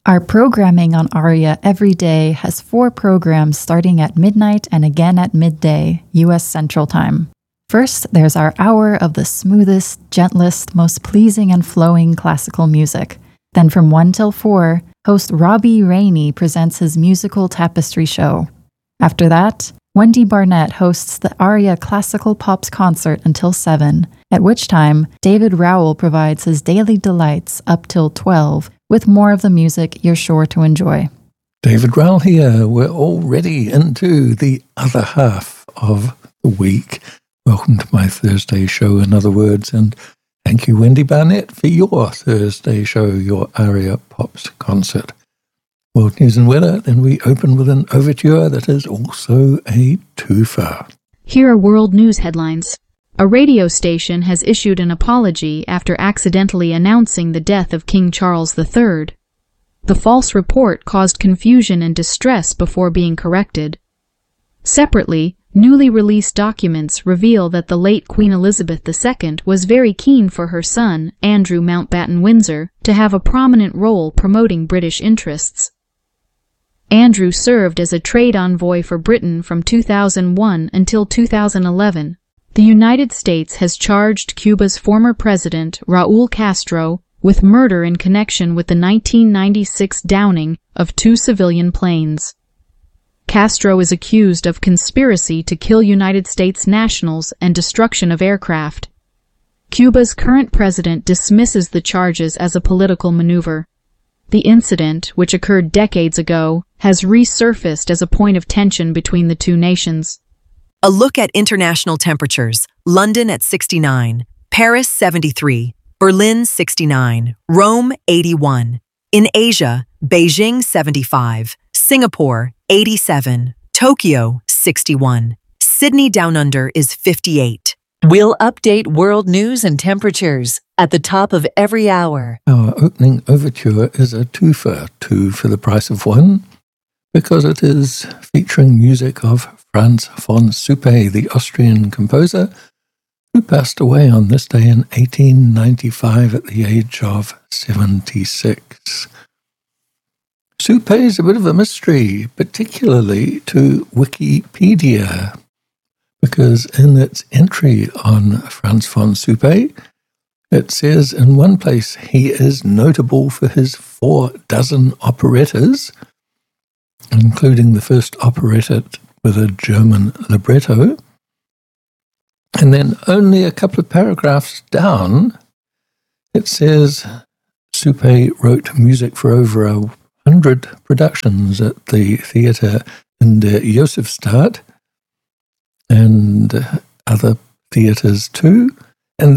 Our programming on ARIA every day has 4 programs starting at midnight and again at midday, U.S. Central Time. First, there's our hour of the smoothest, gentlest, most pleasing and flowing classical music. Then from 1 till 4, host Robbie Rainey presents his musical tapestry show. After that, Wendy Barnett hosts the ARIA Classical Pops concert until 7, at which time David Rowell provides his daily delights up till 12, with more of the music you're sure to enjoy. David Rowell here. We're already into the other half of the week. Welcome to my Thursday show, in other words, and thank you, Wendy Barnett, for your Thursday show, your ARIA Pops concert. World News and Weather, then we open with an overture that is also a twofer. Here are world news headlines. A radio station has issued an apology after accidentally announcing the death of King Charles III. The false report caused confusion and distress before being corrected. Separately, newly released documents reveal that the late Queen Elizabeth II was very keen for her son, Andrew Mountbatten Windsor, to have a prominent role promoting British interests. Andrew served as a trade envoy for Britain from 2001 until 2011. The United States has charged Cuba's former president, Raúl Castro, with murder in connection with the 1996 downing of 2 civilian planes. Castro is accused of conspiracy to kill United States nationals and destruction of aircraft. Cuba's current president dismisses the charges as a political maneuver. The incident, which occurred decades ago, has resurfaced as a point of tension between the two nations. A look at international temperatures. London at 69, Paris 73, Berlin 69, Rome 81. In Asia, Beijing 75, Singapore 87, Tokyo 61. Sydney Down Under is 58. We'll update world news and temperatures at the top of every hour. Our opening overture is a twofer, 2 for the price of 1, because it is featuring music of Franz von Suppé, the Austrian composer, who passed away on this day in 1895 at the age of 76. Suppé is a bit of a mystery, particularly to Wikipedia, because in its entry on Franz von Suppé, it says in one place he is notable for his 4 dozen operettas, including the first operetta with a German libretto. And then only a couple of paragraphs down, it says Suppé wrote music for over 100 productions at the theatre in der Josefstadt and other theatres too.